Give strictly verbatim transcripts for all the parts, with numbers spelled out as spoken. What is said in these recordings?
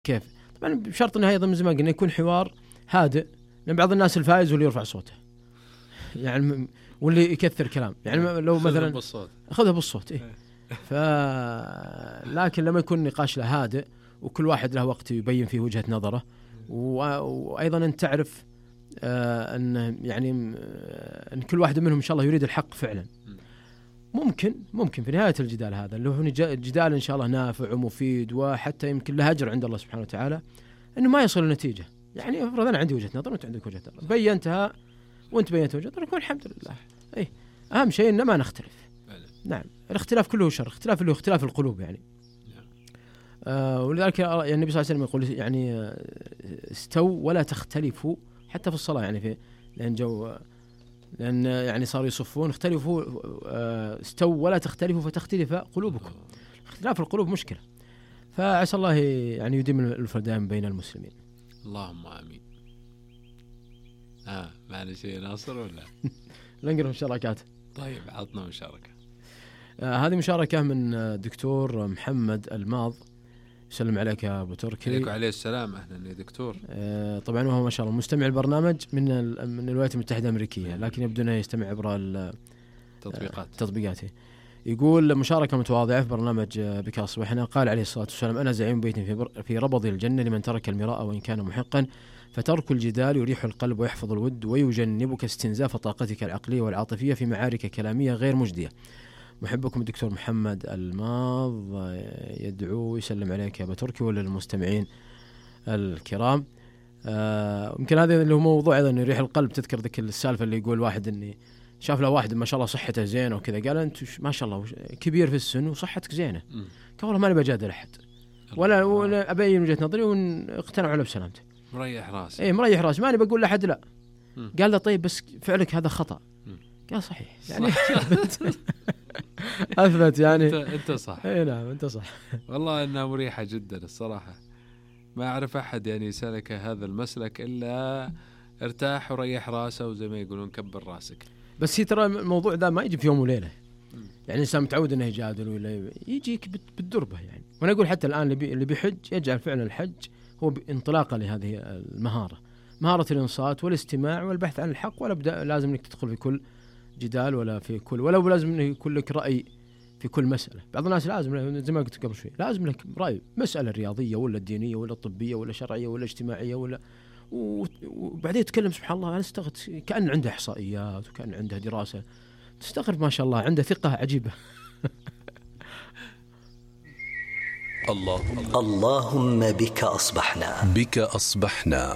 كيف؟ طبعا بشرط أنه أيضا زي ما قلنا يكون حوار هادئ، لأن بعض الناس الفائز واللي يرفع صوته يعني واللي يكثر كلام يعني لو مثلا بالصوت أخذها بالصوت إيه. ف لكن لما يكون نقاش له هادئ وكل واحد له وقت يبين فيه وجهة نظره، وأيضا أن تعرف آه أن يعني آه أن كل واحد منهم إن شاء الله يريد الحق فعلا. ممكن ممكن في نهاية الجدال هذا اللي هو جدال إن شاء الله نافع ومفيد وحتى يمكن له أجر عند الله سبحانه وتعالى، إنه ما يصل لنتيجة. يعني أفرض أنا عندي وجهة نظر وأنت عندك وجهة نظر بينتها وأنت بينت وجهة نظرك والحمد لله. إيه أهم شيء إن ما نختلف. نعم الاختلاف كله شر، اختلاف اللي هو اختلاف القلوب يعني. آه ولذلك يعني النبي صلى الله عليه وسلم يقول يعني استو ولا تختلفوا حتى في الصلاة يعني في لأن جو لأن يعني صاروا يصفون اختلفوا آه استو ولا تختلفوا فتختلف قلوبكم. اختلاف القلوب مشكلة، فعسى الله يعني يديم الألفة دائما بين المسلمين. اللهم آمين. آه معنا شيء ناصر ولا؟ لنقرأ مشاركات. طيب عطنا مشاركة. آه هذه مشاركة من دكتور محمد الماض، يسلم عليك يا أبو تركي. عليك وعليه السلام. أهلا يا دكتور. آه طبعا وهو ما شاء الله مستمع البرنامج من من الولايات المتحدة الأمريكية، لكن يبدو أنه يستمع عبر التطبيقات. تطبيقاته. يقول مشاركة متواضعة في برنامج بك أصبحنا. قال عليه الصلاة والسلام: أنا زعيم بيت في في ربض الجنة لمن ترك المراء وإن كان محقا، فترك الجدال يريح القلب ويحفظ الود ويجنبك استنزاف طاقتك العقلية والعاطفية في معارك كلامية غير مجدية. محبكم الدكتور محمد الماض يدعو يسلم عليك يا أبو تركي وللمستمعين الكرام. يمكن آه هذا اللي هو موضوع أيضا يريح القلب. تذكر ذيك السالفة اللي يقول واحد إني شاف له واحد ما شاء الله صحته زينة وكذا، قال أنت ما شاء الله كبير في السن وصحتك زينة، قال والله ما نبي أجادل أحد ولا, ولا أبين وجهة نظري واقتنعوا على بسلامته. مريح راسي. إيه مريح راسي، ما نبي أقول لأحد لا. م. قال له طيب بس فعلك هذا خطأ. م. قال صحيح يعني أثبت يعني أنت, أنت صح. إيه نعم أنت صح. والله إنها مريحة جدا الصراحة. ما أعرف أحد يعني سلك هذا المسلك إلا ارتاح وريح راسه، وزي ما يقولون كبر راسك. بس هي ترى الموضوع ده ما يجي في يوم وليلة. م. يعني الإنسان متعود إنه يجادل ولا يجيك بالدربة يعني. وأنا أقول حتى الآن اللي, بي اللي بيحج يجعل فعلا الحج هو انطلاقا لهذه المهارة، مهارة الإنصات والاستماع والبحث عن الحق، ولا بدأ لازم إنك تدخل في كل جدال ولا في كل ولا لازم إنه يكون لك رأي في كل مسألة. بعض الناس لازم زي ما قلت قبل شوي لازم لك رأي مسألة رياضية ولا الدينية ولا الطبية ولا شرعية ولا اجتماعية ولا، وبعدين يتكلم سبحان الله أنا استغرب كأن عنده إحصائيات وكأن عنده دراسة، تستغرب ما شاء الله عنده ثقة عجيبة. اللهم اللهم بك أصبحنا بك أصبحنا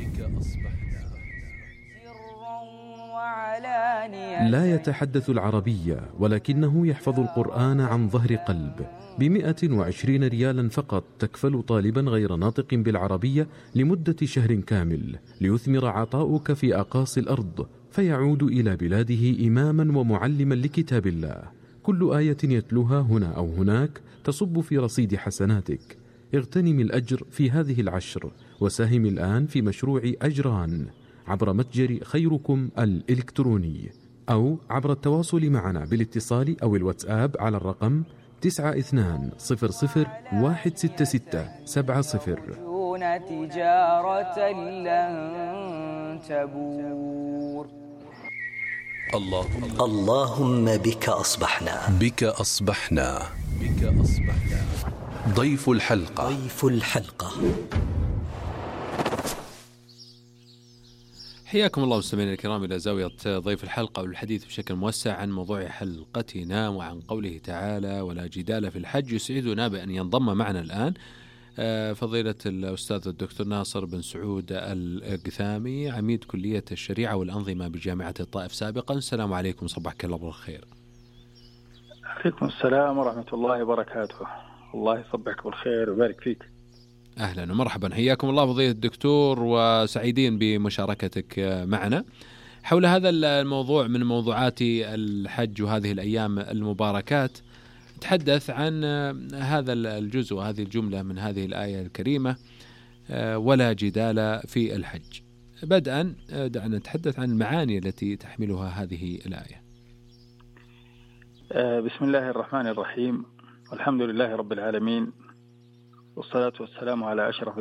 لا يتحدث العربية ولكنه يحفظ القرآن عن ظهر قلب. بمئة وعشرين ريالا فقط تكفل طالبا غير ناطق بالعربية لمدة شهر كامل ليثمر عطاؤك في أقاصي الأرض، فيعود إلى بلاده إماما ومعلما لكتاب الله. كل آية يتلوها هنا أو هناك تصب في رصيد حسناتك. اغتنم الأجر في هذه العشر وساهم الآن في مشروع أجران عبر متجر خيركم الإلكتروني، أو عبر التواصل معنا بالاتصال أو الواتساب على الرقم تسعة اثنان صفر صفر واحد ستة ستة سبعة صفر. تجارة لن تبور. اللهم اللهم بك أصبحنا بك أصبحنا بك أصبحنا ضيف الحلقة ضيف الحلقة. حياكم الله مستمعينا الكرام إلى زاوية ضيف الحلقة والحديث بشكل موسع عن موضوع حلقتنا وعن قوله تعالى ولا جدال في الحج. يسعدنا بأن ينضم معنا الآن فضيلة الأستاذ الدكتور ناصر بن سعود القثامي، عميد كلية الشريعة والأنظمة بجامعة الطائف سابقا. السلام عليكم، صباحك الله بالخير. عليكم السلام ورحمة الله وبركاته. الله يصبحك بالخير ويبارك فيك. أهلا ومرحبا، حياكم الله فضيلة الدكتور، وسعيدين بمشاركتك معنا حول هذا الموضوع من موضوعات الحج وهذه الأيام المباركات. تحدث عن هذا الجزء وهذه الجملة من هذه الآية الكريمة ولا جدال في الحج. بدءا دعنا نتحدث عن المعاني التي تحملها هذه الآية. بسم الله الرحمن الرحيم، والحمد لله رب العالمين، والصلاة والسلام على أشرف